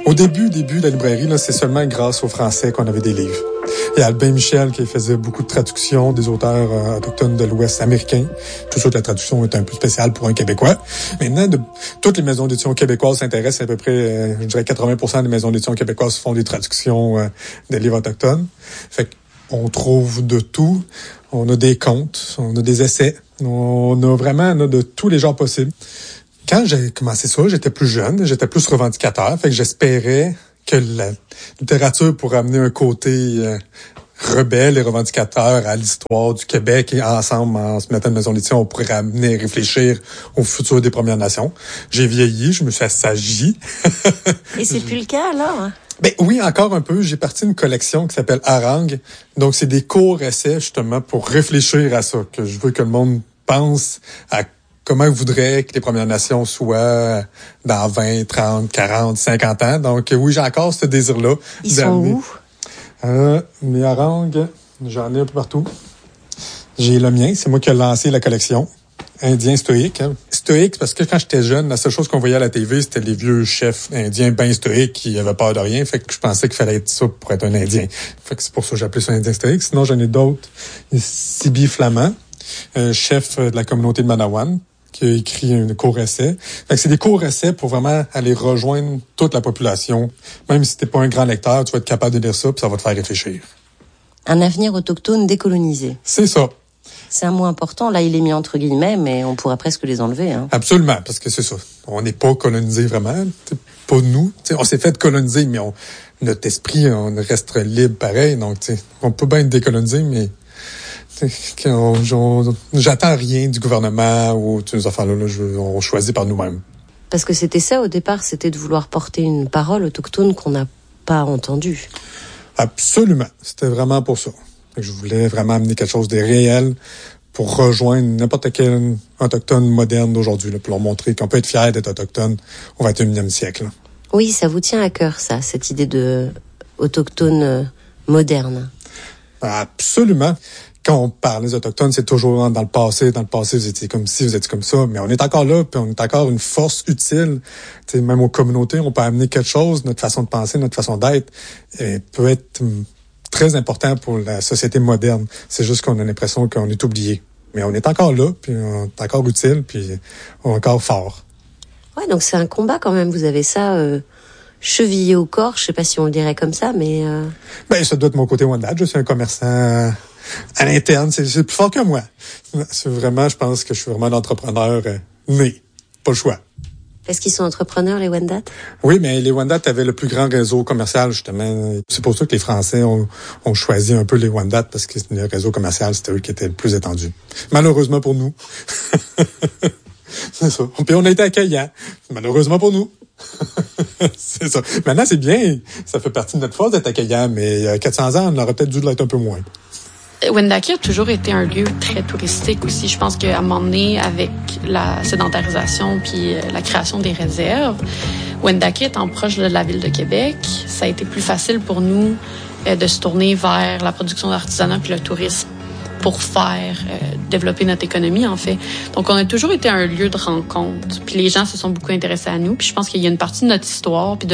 Au début de la librairie, là, c'est seulement grâce aux Français qu'on avait des livres. Il y a Albin Michel qui faisait beaucoup de traductions des auteurs autochtones de l'Ouest américain. Tout ça, la traduction est un peu spéciale pour un Québécois. Maintenant, toutes les maisons d'édition québécoises s'intéressent à peu près, je dirais 80% des maisons d'édition québécoises font des traductions des livres autochtones. Fait qu'on trouve de tout. On a des contes, on a des essais. On a de tous les genres possibles. Quand j'ai commencé ça, j'étais plus jeune, j'étais plus revendicateur. Fait que j'espérais que la littérature pourrait amener un côté rebelle et revendicateur à l'histoire du Québec, et ensemble, en se mettant une maison d'édition, on pourrait amener à réfléchir au futur des Premières Nations. J'ai vieilli, je me suis assagi. Et c'est plus le cas, alors? Ben oui, encore un peu. J'ai parti une collection qui s'appelle Harangue. Donc, c'est des courts essais, justement, pour réfléchir à ça, que je veux que le monde pense à comment il voudrait que les Premières Nations soient dans 20, 30, 40, 50 ans. Donc, oui, j'ai encore ce désir-là. Ils sont où? Mes harangues, j'en ai un peu partout. J'ai le mien, c'est moi qui ai lancé la collection. Indien stoïque. Hein. Stoïque, parce que quand j'étais jeune, la seule chose qu'on voyait à la TV, c'était les vieux chefs indiens bien stoïques qui avaient peur de rien. Fait que je pensais qu'il fallait être ça pour être un Indien. Fait que c'est pour ça que j'ai appelé ça Indien stoïque. Sinon, j'en ai d'autres. Sibi Flamand, chef de la communauté de Manawan, qui a écrit un court essai. Fait que c'est des courts essais pour vraiment aller rejoindre toute la population. Même si t'es pas un grand lecteur, tu vas être capable de lire ça, puis ça va te faire réfléchir. Un avenir autochtone décolonisé. C'est ça. C'est un mot important. Là, il est mis entre guillemets, mais on pourrait presque les enlever. Hein. Absolument, parce que c'est ça. On n'est pas colonisé vraiment. Pas nous. T'sais, on s'est fait coloniser, mais notre esprit, on reste libre pareil. Donc, on peut bien être décolonisé, mais j'attends rien du gouvernement ou toutes ces affaires-là. On choisit par nous-mêmes. Parce que c'était ça au départ, c'était de vouloir porter une parole autochtone qu'on n'a pas entendue. Absolument. C'était vraiment pour ça. Je voulais vraiment amener quelque chose de réel pour rejoindre n'importe quel autochtone moderne d'aujourd'hui, là, pour leur montrer qu'on peut être fier d'être autochtone au 21e siècle. Là. Oui, ça vous tient à cœur, ça, cette idée de autochtone moderne. Absolument. Quand on parle des Autochtones, c'est toujours dans le passé. Dans le passé, vous étiez comme ci, vous étiez comme ça. Mais on est encore là, puis on est encore une force utile. T'sais, même aux communautés, on peut amener quelque chose. Notre façon de penser, notre façon d'être peut être très important pour la société moderne. C'est juste qu'on a l'impression qu'on est oublié. Mais on est encore là, puis on est encore utile, puis on est encore fort. Ouais, donc c'est un combat quand même. Vous avez ça chevillé au corps. Je sais pas si on le dirait comme ça, mais... Ben, ça doit être mon côté Wendat. Je suis un commerçant à l'interne. C'est plus fort que moi. C'est vraiment, je pense que je suis vraiment l'entrepreneur né. Pas le choix. Est-ce qu'ils sont entrepreneurs, les Wendat? Oui, mais les Wendat avaient le plus grand réseau commercial, justement. C'est pour ça que les Français ont choisi un peu les Wendat, parce que le réseau commercial, c'était eux qui étaient le plus étendus. Malheureusement pour nous. C'est ça. Puis on a été accueillants. Malheureusement pour nous. C'est ça. Maintenant, c'est bien. Ça fait partie de notre force d'être accueillant, mais il y a 400 ans, on aurait peut-être dû l'être un peu moins. Wendake a toujours été un lieu très touristique aussi. Je pense qu'à un moment donné, avec la sédentarisation puis la création des réserves, Wendake étant proche de la ville de Québec, ça a été plus facile pour nous de se tourner vers la production d'artisanat puis le tourisme pour faire développer notre économie, en fait. Donc, on a toujours été un lieu de rencontre. Puis les gens se sont beaucoup intéressés à nous. Puis je pense qu'il y a une partie de notre histoire puis